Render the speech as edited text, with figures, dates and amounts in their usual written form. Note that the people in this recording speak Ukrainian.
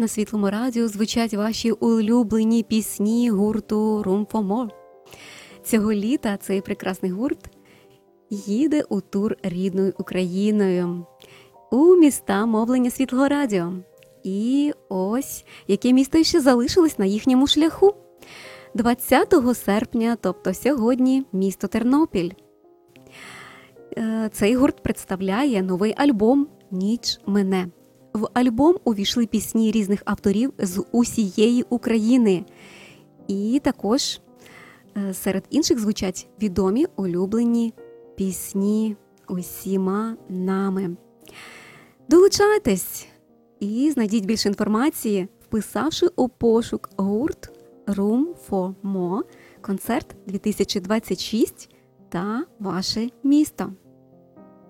на Світлому радіо звучать ваші улюблені пісні гурту Room for More. Цього літа цей прекрасний гурт їде у тур рідною Україною у міста мовлення Світлого радіо. І ось, яке місто ще залишилось на їхньому шляху. 20 серпня, тобто сьогодні, місто Тернопіль. Цей гурт представляє новий альбом «Ніч мине». В альбом увійшли пісні різних авторів з усієї України. І також серед інших звучать відомі улюблені пісні усіма нами. Долучайтесь і знайдіть більше інформації, вписавши у пошук гурт Room for More, концерт 2026 та ваше місто.